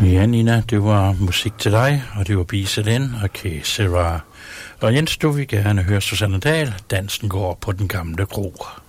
Ja, Nina, det var musik til dig, og det var Biselen og Kæsera. Og Jens, du vil gerne høre Susanne Dahl, Dansen går på den gamle kro.